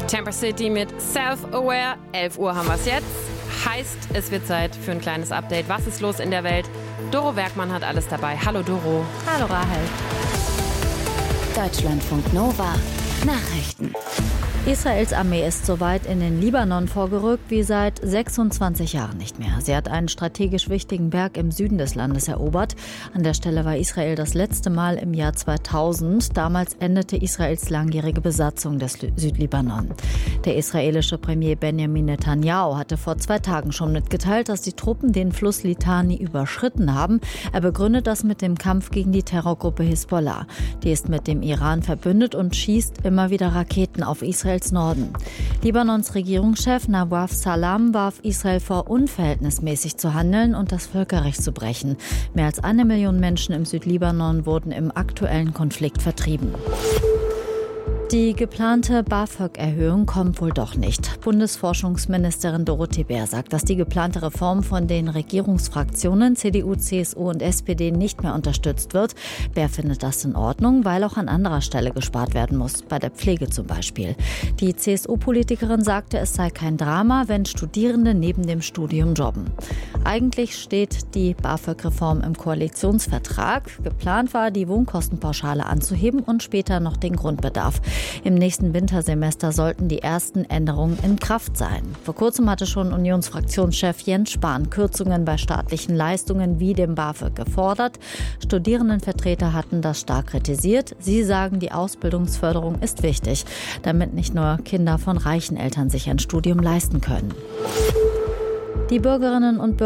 Temper City mit Self-Aware. 11 Uhr haben wir es jetzt. Heißt, es wird Zeit für ein kleines Update. Was ist los in der Welt? Doro Werkmann hat alles dabei. Hallo Doro. Hallo Rahel. Deutschlandfunk Nova. Nachrichten. Israels Armee ist so weit in den Libanon vorgerückt wie seit 26 Jahren nicht mehr. Sie hat einen strategisch wichtigen Berg im Süden des Landes erobert. An der Stelle war Israel das letzte Mal im Jahr 2000. Damals endete Israels langjährige Besatzung des Südlibanon. Der israelische Premier Benjamin Netanyahu hatte vor 2 Tagen schon mitgeteilt, dass die Truppen den Fluss Litani überschritten haben. Er begründet das mit dem Kampf gegen die Terrorgruppe Hisbollah. Die ist mit dem Iran verbündet und schießt immer wieder Raketen auf Israels Norden. Libanons Regierungschef Nawaf Salam warf Israel vor, unverhältnismäßig zu handeln und das Völkerrecht zu brechen. Mehr als 1 Million Menschen im Südlibanon wurden im aktuellen Konflikt vertrieben. Die geplante BAföG-Erhöhung kommt wohl doch nicht. Bundesforschungsministerin Dorothee Bär sagt, dass die geplante Reform von den Regierungsfraktionen CDU, CSU und SPD nicht mehr unterstützt wird. Bär findet das in Ordnung, weil auch an anderer Stelle gespart werden muss, bei der Pflege zum Beispiel. Die CSU-Politikerin sagte, es sei kein Drama, wenn Studierende neben dem Studium jobben. Eigentlich steht die BAföG-Reform im Koalitionsvertrag. Geplant war, die Wohnkostenpauschale anzuheben und später noch den Grundbedarf. Im nächsten Wintersemester sollten die ersten Änderungen in Kraft sein. Vor kurzem hatte schon Unionsfraktionschef Jens Spahn Kürzungen bei staatlichen Leistungen wie dem BAföG gefordert. Studierendenvertreter hatten das stark kritisiert. Sie sagen, die Ausbildungsförderung ist wichtig, damit nicht nur Kinder von reichen Eltern sich ein Studium leisten können. Die Bürgerinnen und Bürger